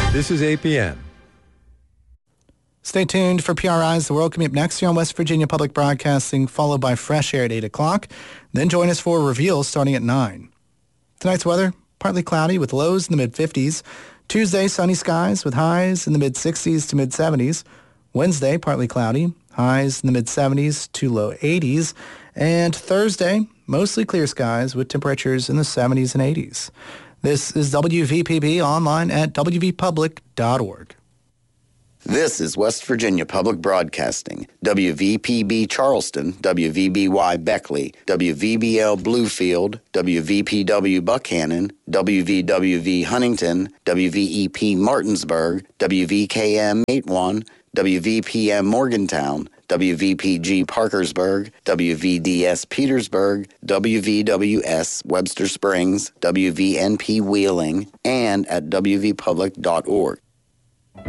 This is APM. Stay tuned for PRI's The World coming up next here on West Virginia Public Broadcasting, followed by Fresh Air at 8 o'clock. Then join us for Reveal starting at 9. Tonight's weather, partly cloudy with lows in the mid-50s. Tuesday, sunny skies with highs in the mid-60s to mid-70s. Wednesday, partly cloudy, highs in the mid-70s to low 80s. And Thursday, mostly clear skies with temperatures in the 70s and 80s. This is WVPB, online at wvpublic.org. This is West Virginia Public Broadcasting, WVPB Charleston, WVBY Beckley, WVBL Bluefield, WVPW Buckhannon, WVWV Huntington, WVEP Martinsburg, WVKM Matewan, WVPM Morgantown, WVPG Parkersburg, WVDS Petersburg, WVWS Webster Springs, WVNP Wheeling, and at wvpublic.org.